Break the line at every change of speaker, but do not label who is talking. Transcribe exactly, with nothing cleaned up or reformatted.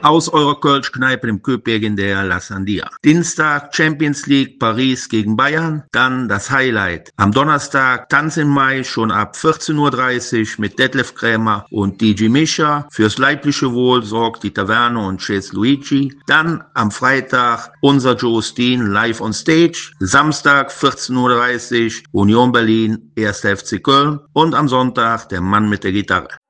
aus eurer Kölsch-Kneipe im Köpberg in der La Sandia. Dienstag Champions League Paris gegen Bayern, dann das Highlight. Am Donnerstag Tanz im Mai schon ab vierzehn Uhr dreißig mit Detlef Krämer und D J Mischa. Fürs leibliche Wohl sorgt die Taverne und Chez Luigi. Dann am Freitag unser Joe Steen live on stage. Samstag vierzehn Uhr dreißig Union Berlin, erster F C Köln und am Sonntag der Mann mit der Gitarre.